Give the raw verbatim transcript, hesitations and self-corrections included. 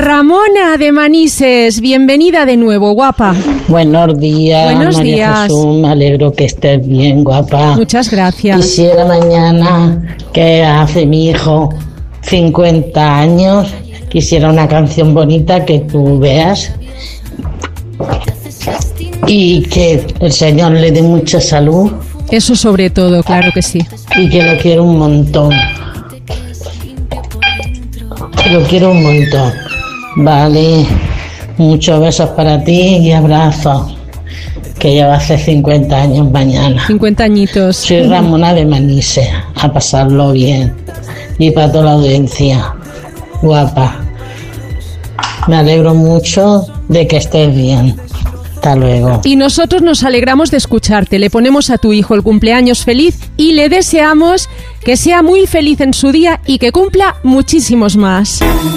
Ramona de Manises, bienvenida de nuevo, guapa. Buenos días, Buenos María días. Jesús, me alegro que estés bien, guapa. Muchas gracias. Quisiera mañana, que hace mi hijo cincuenta años, quisiera una canción bonita que tú veas y que el Señor le dé mucha salud. Eso sobre todo, claro que sí. Y que lo quiero un montón. Lo quiero un montón. Vale, muchos besos para ti y abrazos. Que ya va a hacer cincuenta años mañana. cincuenta añitos. Soy Ramona de Manises, a pasarlo bien. Y para toda la audiencia, guapa. Me alegro mucho de que estés bien. Hasta luego. Y nosotros nos alegramos de escucharte. Le ponemos a tu hijo el cumpleaños feliz y le deseamos que sea muy feliz en su día y que cumpla muchísimos más.